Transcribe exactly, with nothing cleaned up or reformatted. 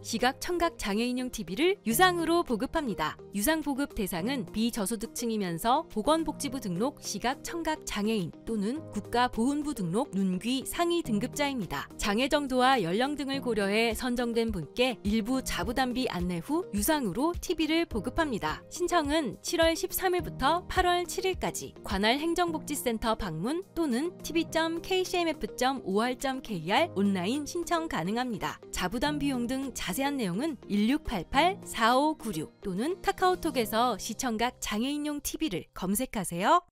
시각 청각 장애인용 티비를 유상으로 보급합니다. 유상 보급 대상은 비저소득층이면서 보건복지부 등록 시각 청각 장애인 또는 국가보훈부 등록 눈귀 상위 등급자입니다. 장애 정도와 연령 등을 고려해 선정된 분께 일부 자부담비 안내 후 유상으로 티비를 보급합니다. 신청은 칠월 십삼일부터 팔월 칠일까지 관할 행정복지센터 방문 또는 티비 점 케이씨엠에프 점 오알 점 케이알 온라인 신청 가능합니다. 자부담 비용 등 자세한 내용은 일육팔팔 사오구육 또는 카카오톡에서 시청각 장애인용 티비를 검색하세요.